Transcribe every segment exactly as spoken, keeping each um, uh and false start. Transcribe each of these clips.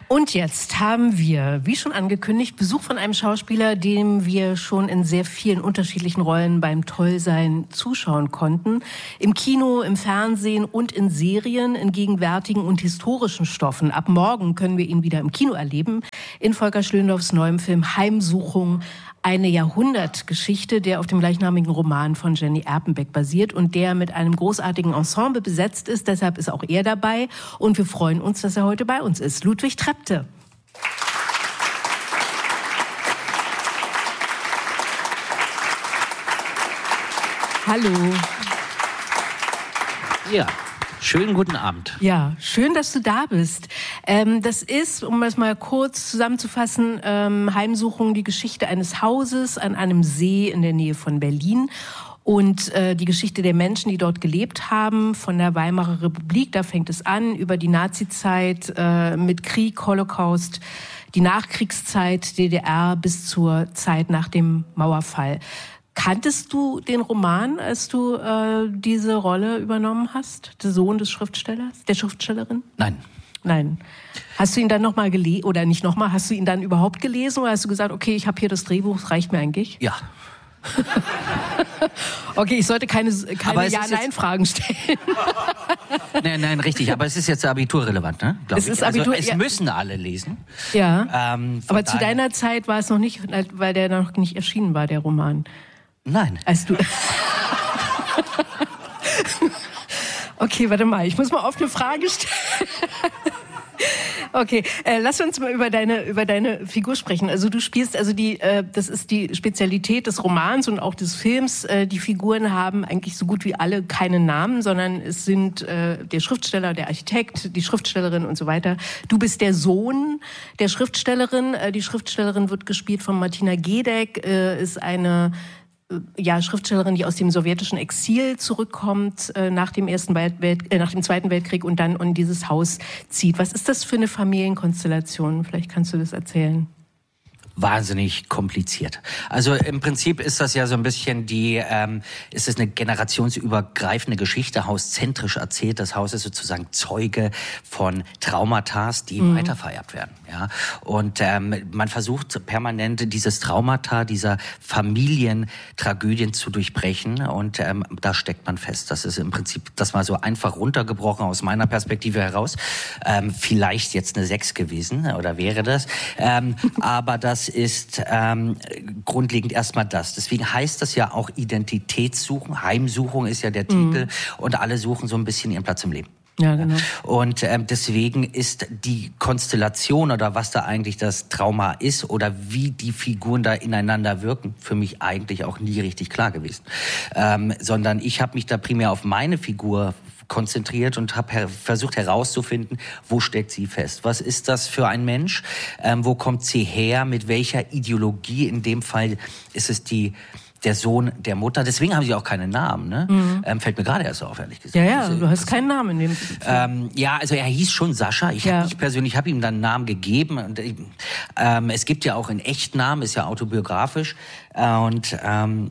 Und jetzt haben wir, wie schon angekündigt, Besuch von einem Schauspieler, dem wir schon in sehr vielen unterschiedlichen Rollen beim Tollsein zuschauen konnten. Im Kino, im Fernsehen und in Serien, in gegenwärtigen und historischen Stoffen. Ab morgen können wir ihn wieder im Kino erleben. In Volker Schlöndorffs neuem Film Heimsuchung. Eine Jahrhundertgeschichte, der auf dem gleichnamigen Roman von Jenny Erpenbeck basiert und der mit einem großartigen Ensemble besetzt ist. Deshalb ist auch er dabei und wir freuen uns, dass er heute bei uns ist. Ludwig Trepte. Hallo. Ja. Schönen guten Abend. Ja, schön, dass du da bist. Ähm, das ist, um das mal kurz zusammenzufassen, ähm, Heimsuchung, die Geschichte eines Hauses an einem See in der Nähe von Berlin. Und äh, die Geschichte der Menschen, die dort gelebt haben, von der Weimarer Republik, da fängt es an, über die Nazizeit äh, mit Krieg, Holocaust, die Nachkriegszeit, D D R bis zur Zeit nach dem Mauerfall. Kanntest du den Roman, als du äh, diese Rolle übernommen hast? Der Sohn des Schriftstellers, der Schriftstellerin? Nein. Nein. Hast du ihn dann nochmal gelesen, oder nicht nochmal, hast du ihn dann überhaupt gelesen? Oder hast du gesagt, okay, ich habe hier das Drehbuch, das reicht mir eigentlich? Ja. Okay, ich sollte keine, keine Ja-Nein-Fragen stellen. Nein, nein, richtig. Aber es ist jetzt abiturrelevant, ne? Glaub es ist ich. Abitur, also, es ja. müssen alle lesen. Ja, ähm, aber zu deiner Zeit war es noch nicht, weil der noch nicht erschienen war, der Roman. Nein. Als du... Okay, warte mal, ich muss mal auf eine Frage stellen. Okay, äh, lass uns mal über deine über deine Figur sprechen. Also du spielst, also die, äh, das ist die Spezialität des Romans und auch des Films. Äh, die Figuren haben eigentlich so gut wie alle keine Namen, sondern es sind äh, der Schriftsteller, der Architekt, die Schriftstellerin und so weiter. Du bist der Sohn der Schriftstellerin. Äh, die Schriftstellerin wird gespielt von Martina Gedeck, äh, ist eine ja, Schriftstellerin, die aus dem sowjetischen Exil zurückkommt äh, nach dem ersten Welt, Welt, äh, nach dem Zweiten Weltkrieg und dann in dieses Haus zieht. Was ist das für eine Familienkonstellation? Vielleicht kannst du das erzählen. Wahnsinnig kompliziert. Also im Prinzip ist das ja so ein bisschen die, ähm, ist es eine generationsübergreifende Geschichte, hauszentrisch erzählt. Das Haus ist sozusagen Zeuge von Traumata, die mhm. weitervererbt werden. Ja, und ähm, man versucht permanent dieses Traumata, dieser Familientragödien zu durchbrechen und ähm, da steckt man fest. Das ist im Prinzip das mal so einfach runtergebrochen aus meiner Perspektive heraus. Ähm, vielleicht jetzt eine sechs gewesen oder wäre das, ähm, aber das ist ähm, grundlegend erstmal das. Deswegen heißt das ja auch Identitätssuchen. Heimsuchung ist ja der mhm. Titel und alle suchen so ein bisschen ihren Platz im Leben. Ja, genau. Und ähm, deswegen ist die Konstellation oder was da eigentlich das Trauma ist oder wie die Figuren da ineinander wirken, für mich eigentlich auch nie richtig klar gewesen. Ähm, sondern ich habe mich da primär auf meine Figur konzentriert und habe her- versucht herauszufinden, wo steckt sie fest? Was ist das für ein Mensch? Ähm, wo kommt sie her? Mit welcher Ideologie? In dem Fall ist es die der Sohn der Mutter. Deswegen haben sie auch keinen Namen. Ne? Mhm. Ähm, fällt mir gerade erst so auf, ehrlich gesagt. Ja, ja, du hast keinen Namen in dem Film. Ähm, ja, also er hieß schon Sascha. Ich, ja. hab, ich persönlich habe ihm dann einen Namen gegeben. Und, ähm, es gibt ja auch einen Echtnamen, ist ja autobiografisch. Äh, und ähm,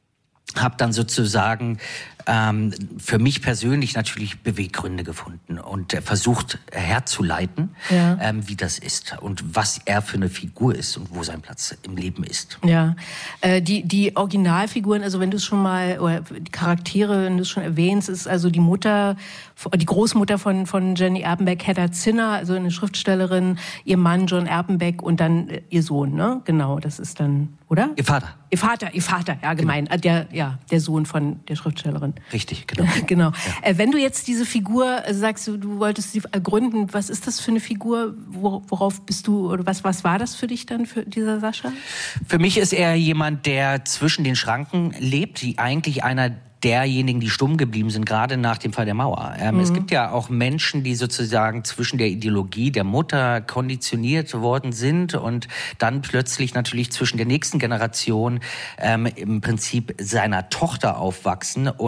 habe dann sozusagen ähm, für mich persönlich natürlich Beweggründe gefunden und äh, versucht herzuleiten, ja. ähm, wie das ist und was er für eine Figur ist und wo sein Platz im Leben ist. Ja, äh, die die Originalfiguren, also wenn du es schon mal, oder die Charaktere, wenn du es schon erwähnst, ist also die Mutter, die Großmutter von von Jenny Erpenbeck, Hedda Zinner, also eine Schriftstellerin, ihr Mann John Erpenbeck und dann äh, ihr Sohn, ne? Genau, das ist dann, oder? Ihr Vater. Ihr Vater, ihr Vater, ja, gemein, genau. der ja der Sohn von der Schriftstellerin. Richtig, genau. genau. Ja. Äh, wenn du jetzt diese Figur, äh, sagst du, du wolltest sie ergründen, was ist das für eine Figur? Wor- worauf bist du, oder was, was war das für dich dann, für dieser Sascha? Für mich ist er jemand, der zwischen den Schranken lebt, die eigentlich einer derjenigen, die stumm geblieben sind, gerade nach dem Fall der Mauer. Ähm, mhm. Es gibt ja auch Menschen, die sozusagen zwischen der Ideologie der Mutter konditioniert worden sind und dann plötzlich natürlich zwischen der nächsten Generation ähm, im Prinzip seiner Tochter aufwachsen und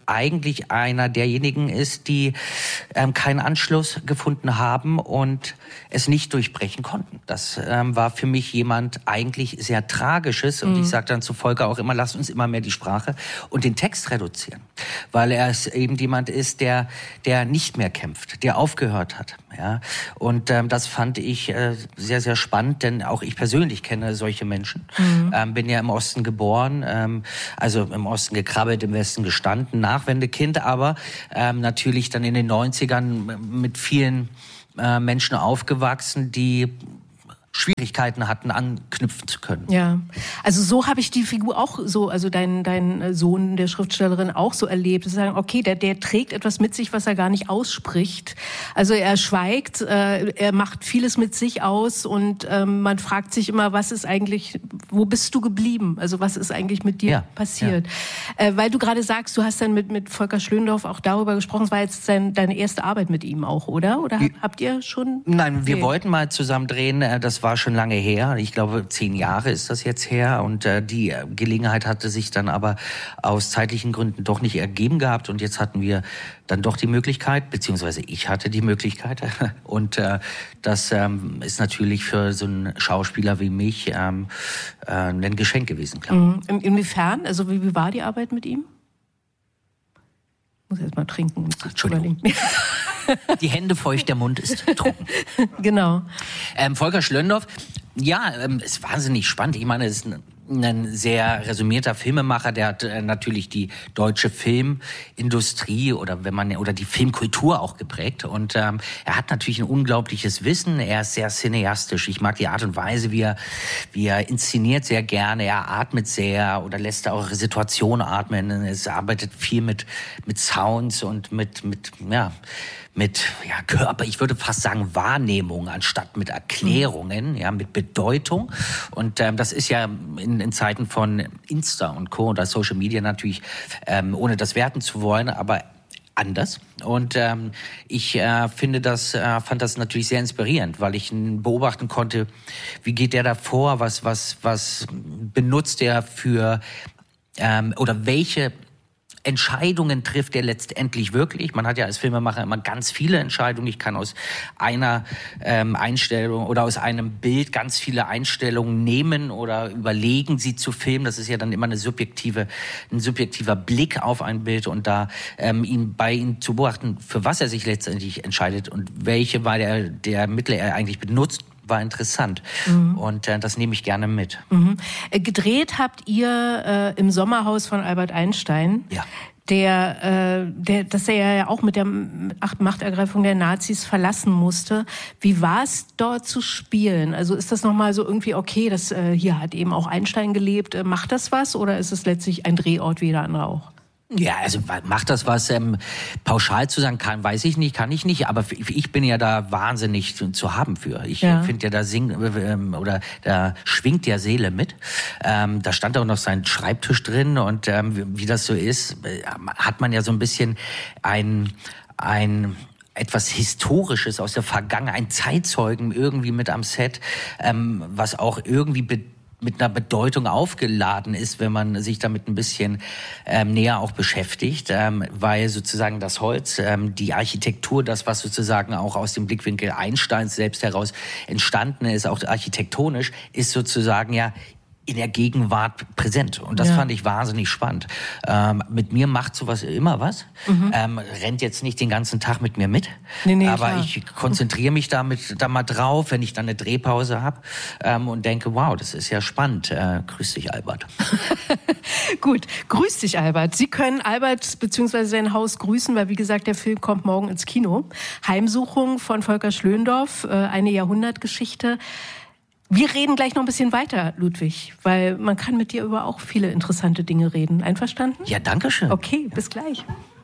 eigentlich einer derjenigen ist, die ähm, keinen Anschluss gefunden haben und es nicht durchbrechen konnten. Das ähm, war für mich jemand eigentlich sehr Tragisches. Und mhm. ich sage dann zu Volker auch immer, lasst uns immer mehr die Sprache und den Text reduzieren. Weil er es eben jemand ist, der, der nicht mehr kämpft, der aufgehört hat. Ja? Und ähm, das fand ich äh, sehr, sehr spannend, denn auch ich persönlich kenne solche Menschen. Mhm. Ähm, bin ja im Osten geboren, ähm, also im Osten gekrabbelt, im Westen gestanden, Nachwendekind, aber ähm, natürlich dann in den neunzigern mit vielen äh, Menschen aufgewachsen, die Schwierigkeiten hatten, anknüpfen zu können. Ja, also so habe ich die Figur auch so, also dein, dein Sohn der Schriftstellerin auch so erlebt. Zu sagen, okay, der, der trägt etwas mit sich, was er gar nicht ausspricht. Also er schweigt, äh, er macht vieles mit sich aus und ähm, man fragt sich immer, was ist eigentlich, wo bist du geblieben? Also was ist eigentlich mit dir ja, passiert? Ja. Äh, weil du gerade sagst, du hast dann mit, mit Volker Schlöndorff auch darüber gesprochen, es war jetzt dein, deine erste Arbeit mit ihm auch, oder? Oder Wie, habt ihr schon? Nein, wir okay. wollten mal zusammen drehen, das war schon lange her. Ich glaube, zehn Jahre ist das jetzt her. Und äh, die Gelegenheit hatte sich dann aber aus zeitlichen Gründen doch nicht ergeben gehabt. Und jetzt hatten wir dann doch die Möglichkeit, beziehungsweise ich hatte die Möglichkeit. Und äh, das ähm, ist natürlich für so einen Schauspieler wie mich ähm, äh, ein Geschenk gewesen, klar. Mhm. In, inwiefern? Also wie, wie war die Arbeit mit ihm? Ich muss erst mal trinken. Entschuldigung. Die Hände feucht, der Mund ist trocken. Genau. Ähm, Volker Schlöndorff, ja, ähm, ist wahnsinnig spannend. Ich meine, es ist ein, ein sehr resümierter Filmemacher, der hat äh, natürlich die deutsche Filmindustrie oder wenn man oder die Filmkultur auch geprägt. Und ähm, er hat natürlich ein unglaubliches Wissen. Er ist sehr cineastisch. Ich mag die Art und Weise, wie er, wie er inszeniert sehr gerne. Er atmet sehr oder lässt auch Situationen atmen. Es arbeitet viel mit mit Sounds und mit mit ja mit ja, Körper, ich würde fast sagen Wahrnehmung anstatt mit Erklärungen, ja, mit Bedeutung. Und ähm, das ist ja in, in Zeiten von Insta und Co. oder Social Media natürlich, ähm, ohne das werten zu wollen, aber anders. Und ähm, ich äh, finde das, äh, fand das natürlich sehr inspirierend, weil ich beobachten konnte, wie geht der da vor, was, was, was benutzt er für ähm, oder welche Entscheidungen trifft er letztendlich wirklich. Man hat ja als Filmemacher immer ganz viele Entscheidungen. Ich kann aus einer ähm, Einstellung oder aus einem Bild ganz viele Einstellungen nehmen oder überlegen, sie zu filmen. Das ist ja dann immer eine subjektive, ein subjektiver Blick auf ein Bild und da ähm, ihn bei ihm zu beobachten, für was er sich letztendlich entscheidet und welche war der, der Mittel er eigentlich benutzt, war interessant. Mhm. Und äh, das nehme ich gerne mit. Mhm. Gedreht habt ihr äh, im Sommerhaus von Albert Einstein. Ja. Der, äh, der, dass er ja auch mit der Machtergreifung der Nazis verlassen musste. Wie war es dort zu spielen? Also ist das nochmal so irgendwie, okay, das äh, hier hat eben auch Einstein gelebt, äh, macht das was oder ist es letztlich ein Drehort wie jeder andere auch? Ja, also macht das was, ähm, pauschal zu sagen kann, weiß ich nicht, kann ich nicht, aber ich bin ja da wahnsinnig zu, zu haben für. Ich ja. finde ja, da singt ähm, oder da schwingt ja Seele mit. Ähm, da stand auch noch sein Schreibtisch drin und ähm, wie, wie das so ist, äh, hat man ja so ein bisschen ein ein etwas Historisches aus der Vergangenheit, ein Zeitzeugen irgendwie mit am Set, ähm, was auch irgendwie be- mit einer Bedeutung aufgeladen ist, wenn man sich damit ein bisschen ähm, näher auch beschäftigt, ähm, weil sozusagen das Holz, ähm, die Architektur, das, was sozusagen auch aus dem Blickwinkel Einsteins selbst heraus entstanden ist, auch architektonisch, ist sozusagen ja in der Gegenwart präsent. Und das ja. fand ich wahnsinnig spannend. Ähm, mit mir macht sowas immer was. Mhm. Ähm, rennt jetzt nicht den ganzen Tag mit mir mit. Nee, nee, aber klar. Ich konzentriere mich da, mit, da mal drauf, wenn ich dann eine Drehpause habe ähm, und denke, wow, das ist ja spannend. Äh, grüß dich, Albert. Gut, grüß dich, Albert. Sie können Albert bzw. sein Haus grüßen, weil wie gesagt, der Film kommt morgen ins Kino. Heimsuchung von Volker Schlöndorff, äh, eine Jahrhundertgeschichte. Wir reden gleich noch ein bisschen weiter, Ludwig, weil man kann mit dir über auch viele interessante Dinge reden. Einverstanden? Ja, danke schön. Okay, bis gleich.